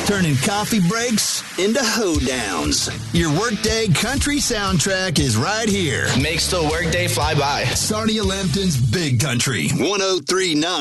turning coffee breaks into hoedowns. Your workday country soundtrack is right here. Makes the workday fly by. Sarnia Lambton's Big Country 103.9.